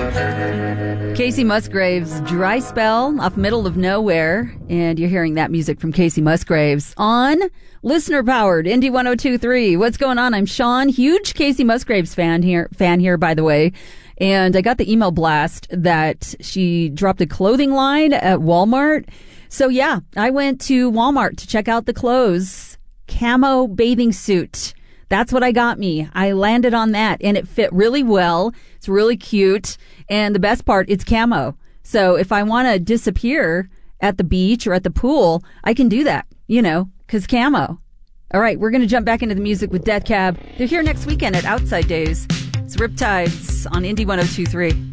Casey Musgraves, Dry Spell off Middle of Nowhere. And you're hearing that music from Casey Musgraves on listener-powered Indy 102.3. What's going on? I'm Sean, huge Casey Musgraves fan here, by the way. And I got the email blast that she dropped a clothing line at Walmart. So yeah, I went to Walmart to check out the clothes. Camo bathing suit. That's what I got me. I landed on that, and it fit really well. It's really cute. And the best part, it's camo. So if I want to disappear at the beach or at the pool, I can do that, because camo. All right, we're going to jump back into the music with Death Cab. They're here next weekend at Outside Days. It's Riptides on Indy 102.3.